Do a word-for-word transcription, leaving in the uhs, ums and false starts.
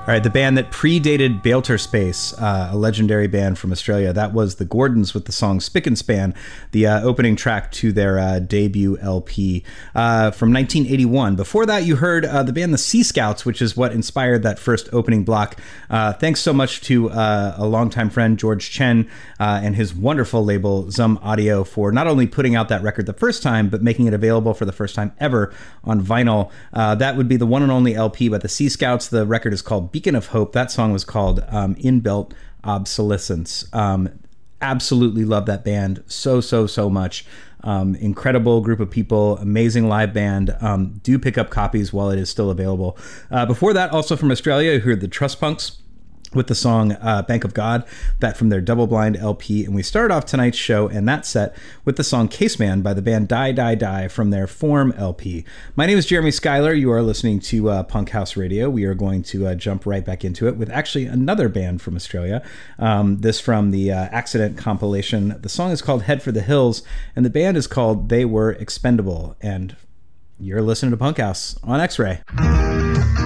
All right, the band that predated Balter Space, uh, a legendary band from Australia, that was the Gordons with the song Spick and Span, the uh, opening track to their uh, debut L P uh, from nineteen eighty-one. Before that, you heard uh, the band The Sea Scouts, which is what inspired that first opening block. Uh, thanks so much to uh, a longtime friend, George Chen, uh, and his wonderful label, Zum Audio, for not only putting out that record the first time, but making it available for the first time ever on vinyl. Uh, that would be the one and only L P by The Sea Scouts. The record is called Beacon of Hope. That song was called um, Inbuilt Obsolescence. Um, absolutely love that band so, so, so much. Um, incredible group of people, amazing live band. Um, do pick up copies while it is still available. Uh, before that, also from Australia, you heard the Trust Punks with the song uh, Bank of God, that from their Double Blind L P. And we started off tonight's show and that set with the song Caseman by the band Die Die Die from their Form L P. My name is Jeremy Schuyler. You are listening to uh, Punk House Radio. We are going to uh, jump right back into it with actually another band from Australia. Um, this from the uh, Accident compilation. The song is called Head for the Hills, and the band is called They Were Expendable. And you're listening to Punk House on X-Ray.